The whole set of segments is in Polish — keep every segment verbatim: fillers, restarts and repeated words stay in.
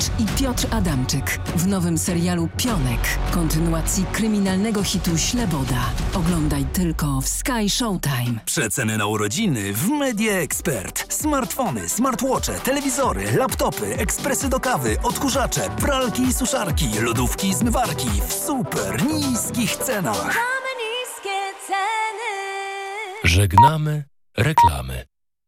Wójcicz i Piotr Adamczyk w nowym serialu Pionek, kontynuacji kryminalnego hitu Śleboda. Oglądaj tylko w Sky Showtime. Przeceny na urodziny w Media Expert. Smartfony, smartwatche, telewizory, laptopy, ekspresy do kawy, odkurzacze, pralki i suszarki, lodówki i zmywarki w super niskich cenach. Mamy niskie ceny. Żegnamy reklamy.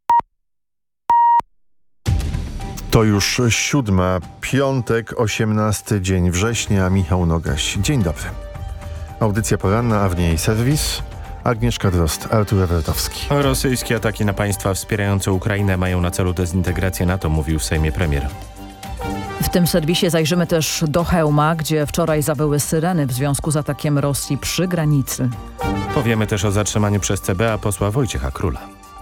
To już siódma, piątek, osiemnasty dzień września. Michał Nogaś. Dzień dobry. Audycja poranna, a w niej serwis. Agnieszka Drozd, Artur Ewertowski. Rosyjskie ataki na państwa wspierające Ukrainę mają na celu dezintegrację NATO, mówił w Sejmie premier. W tym serwisie zajrzymy też do Chełma, gdzie wczoraj zawyły syreny w związku z atakiem Rosji przy granicy. Powiemy też o zatrzymaniu przez C B A posła Wojciecha Króla.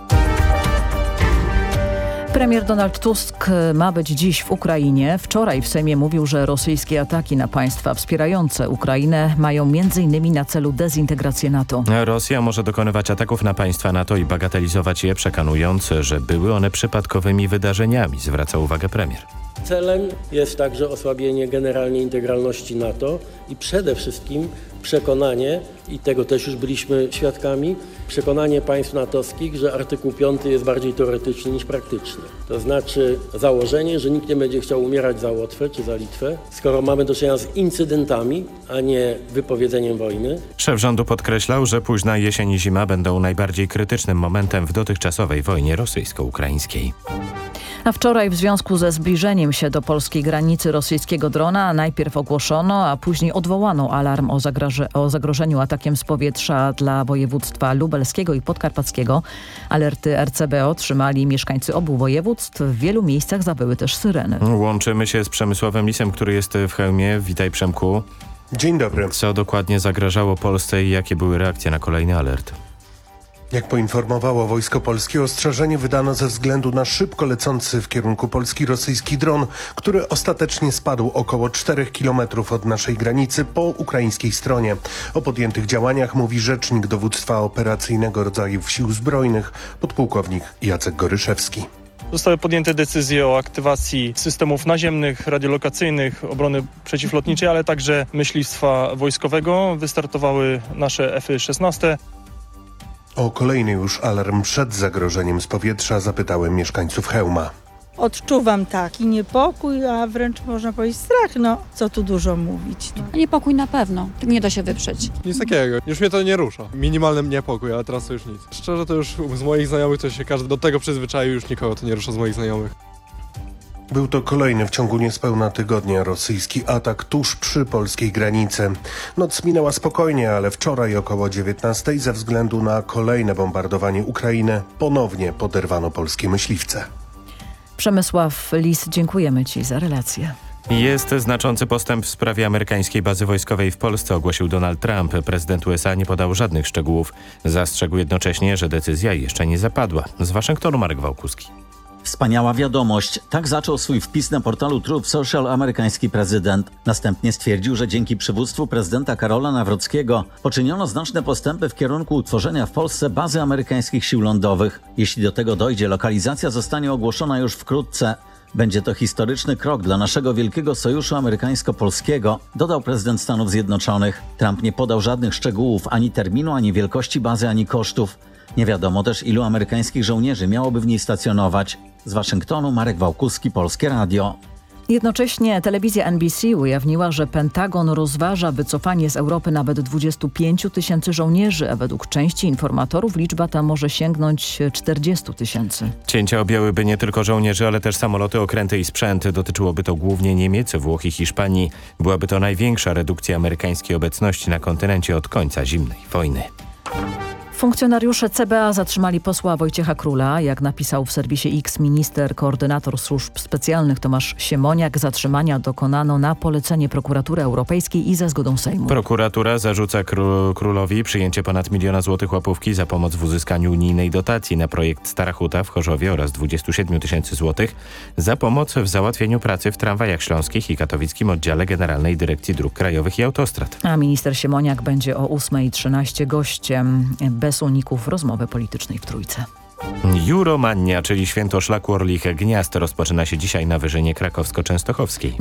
Premier Donald Tusk ma być dziś w Ukrainie. Wczoraj w Sejmie mówił, że rosyjskie ataki na państwa wspierające Ukrainę mają między innymi na celu dezintegrację NATO. Rosja może dokonywać ataków na państwa NATO i bagatelizować je, przekonując, że były one przypadkowymi wydarzeniami, zwraca uwagę premier. Celem jest także osłabienie generalnie integralności NATO i przede wszystkim przekonanie, i tego też już byliśmy świadkami, przekonanie państw natowskich, że artykuł piąty jest bardziej teoretyczny niż praktyczny. To znaczy założenie, że nikt nie będzie chciał umierać za Łotwę czy za Litwę, skoro mamy do czynienia z incydentami, a nie wypowiedzeniem wojny. Szef rządu podkreślał, że późna jesień i zima będą najbardziej krytycznym momentem w dotychczasowej wojnie rosyjsko-ukraińskiej. A wczoraj w związku ze zbliżeniem się do polskiej granicy rosyjskiego drona najpierw ogłoszono, a później odwołano alarm o, zagroże- o zagrożeniu atakiem z powietrza dla województwa lubelskiego i podkarpackiego. Alerty R C B otrzymali mieszkańcy obu województw. W wielu miejscach zawyły też syreny. Łączymy się z Przemysławem Lisem, który jest w Chełmie. Witaj, Przemku. Dzień dobry. Co dokładnie zagrażało Polsce i jakie były reakcje na kolejny alert? Jak poinformowało Wojsko Polskie, ostrzeżenie wydano ze względu na szybko lecący w kierunku Polski rosyjski dron, który ostatecznie spadł około czterech kilometrów od naszej granicy po ukraińskiej stronie. O podjętych działaniach mówi rzecznik dowództwa operacyjnego rodzajów sił zbrojnych, podpułkownik Jacek Goryszewski. Zostały podjęte decyzje o aktywacji systemów naziemnych, radiolokacyjnych, obrony przeciwlotniczej, ale także myślistwa wojskowego. Wystartowały nasze F szesnaście. O kolejny już alarm przed zagrożeniem z powietrza zapytałem mieszkańców Chełma. Odczuwam taki niepokój, a wręcz można powiedzieć strach. No, co tu dużo mówić. No. Niepokój na pewno, nie da się wyprzeć. Nic takiego, już mnie to nie rusza. Minimalny niepokój, ale teraz to już nic. Szczerze to już z moich znajomych to się każdy do tego przyzwyczaił, już nikogo to nie rusza z moich znajomych. Był to kolejny w ciągu niespełna tygodnia rosyjski atak tuż przy polskiej granicy. Noc minęła spokojnie, ale wczoraj około dziewiętnastej ze względu na kolejne bombardowanie Ukrainy ponownie poderwano polskie myśliwce. Przemysław Lis, dziękujemy Ci za relację. Jest znaczący postęp w sprawie amerykańskiej bazy wojskowej w Polsce, ogłosił Donald Trump. Prezydent U S A nie podał żadnych szczegółów. Zastrzegł jednocześnie, że decyzja jeszcze nie zapadła. Z Waszyngtonu Marek Wałkuski. Wspaniała wiadomość. Tak zaczął swój wpis na portalu Truth Social amerykański prezydent. Następnie stwierdził, że dzięki przywództwu prezydenta Karola Nawrockiego poczyniono znaczne postępy w kierunku utworzenia w Polsce bazy amerykańskich sił lądowych. Jeśli do tego dojdzie, lokalizacja zostanie ogłoszona już wkrótce. Będzie to historyczny krok dla naszego wielkiego sojuszu amerykańsko-polskiego, dodał prezydent Stanów Zjednoczonych. Trump nie podał żadnych szczegółów, ani terminu, ani wielkości bazy, ani kosztów. Nie wiadomo też, ilu amerykańskich żołnierzy miałoby w niej stacjonować. Z Waszyngtonu Marek Wałkuski, Polskie Radio. Jednocześnie telewizja N B C ujawniła, że Pentagon rozważa wycofanie z Europy nawet dwudziestu pięciu tysięcy żołnierzy, a według części informatorów liczba ta może sięgnąć czterdziestu tysięcy. Cięcia objęłyby nie tylko żołnierzy, ale też samoloty, okręty i sprzęt. Dotyczyłoby to głównie Niemiec, Włoch i Hiszpanii. Byłaby to największa redukcja amerykańskiej obecności na kontynencie od końca zimnej wojny. Funkcjonariusze C B A zatrzymali posła Wojciecha Króla. Jak napisał w serwisie X minister, koordynator służb specjalnych Tomasz Siemoniak, zatrzymania dokonano na polecenie prokuratury europejskiej i za zgodą Sejmu. Prokuratura zarzuca kró- królowi przyjęcie ponad miliona złotych łapówki za pomoc w uzyskaniu unijnej dotacji na projekt Stara Huta w Chorzowie oraz dwudziestu siedmiu tysięcy złotych za pomoc w załatwieniu pracy w tramwajach śląskich i katowickim oddziale Generalnej Dyrekcji Dróg Krajowych i Autostrad. A minister Siemoniak będzie o ósmej trzynaście gościem bez uników rozmowy politycznej w Trójce. Euromania, czyli święto szlaku Orlich Gniazd, rozpoczyna się dzisiaj na Wyżynie Krakowsko-Częstochowskiej.